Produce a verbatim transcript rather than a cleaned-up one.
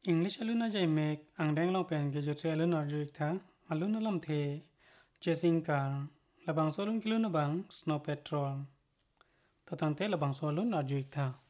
English aluna jai mek ang deng long pen ge jotre aluna juik tha aluna lam the chasing car labang solun kiluna bang snow patrol tatang te labang solun juik tha